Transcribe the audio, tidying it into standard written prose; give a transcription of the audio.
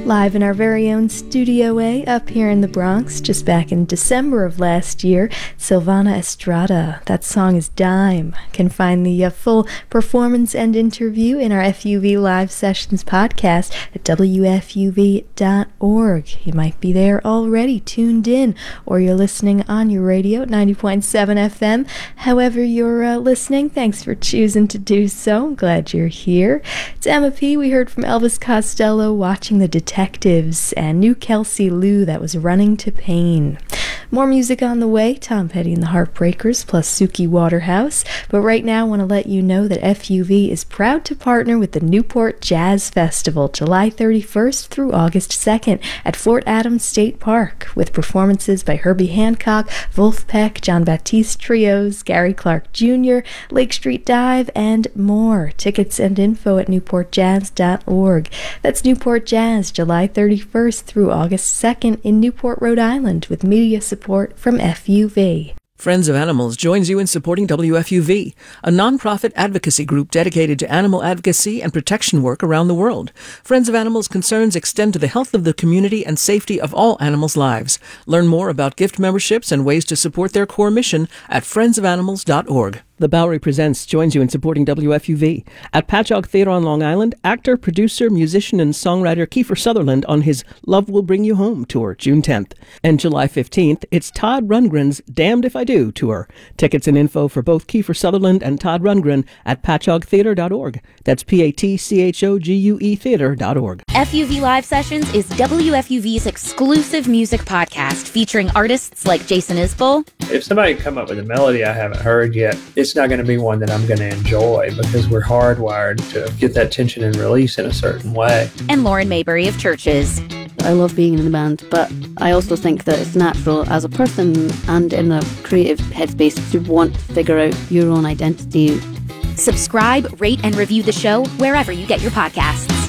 Live in our very own Studio A up here in the Bronx, just back in December of last year, Silvana Estrada. That song is Dime. Can find the full performance and interview in our FUV Live Sessions podcast at WFUV.org. You might be there already tuned in, or you're listening on your radio at 90.7 FM. However you're listening, thanks for choosing to do so. I'm glad you're here. It's Emma P. We heard from Elvis Costello, Watching the Detectives, and New Kelsey Lou, that was Running to Pain. More music on the way, Tom Petty and the Heartbreakers plus Suki Waterhouse. But right now I want to let you know that FUV is proud to partner with the Newport Jazz Festival, July 31st through August 2nd at Fort Adams State Park, with performances by Herbie Hancock, Wolf Peck, John Baptiste Trios, Gary Clark Jr., Lake Street Dive, and more. Tickets and info at newportjazz.org. That's Newport Jazz, July 31st through August 2nd in Newport, Rhode Island, with media support from FUV. Friends of Animals joins you in supporting WFUV, a nonprofit advocacy group dedicated to animal advocacy and protection work around the world. Friends of Animals concerns extend to the health of the community and safety of all animals' lives. Learn more about gift memberships and ways to support their core mission at friendsofanimals.org. The Bowery Presents joins you in supporting WFUV. At Patchogue Theater on Long Island, actor, producer, musician, and songwriter Kiefer Sutherland on his Love Will Bring You Home tour, June 10th. And July 15th, it's Todd Rundgren's Damned If I Do tour. Tickets and info for both Kiefer Sutherland and Todd Rundgren at patchoguetheater.org. That's PATCHOGUE theater.org. FUV Live Sessions is WFUV's exclusive music podcast featuring artists like Jason Isbell. If somebody come up with a melody I haven't heard yet, it's not going to be one that I'm going to enjoy, because we're hardwired to get that tension and release in a certain way. And Lauren Mayberry of Churches. I love being in the band, but I also think that it's natural as a person and in a creative headspace to want to figure out your own identity. Subscribe, rate, and review the show wherever you get your podcasts.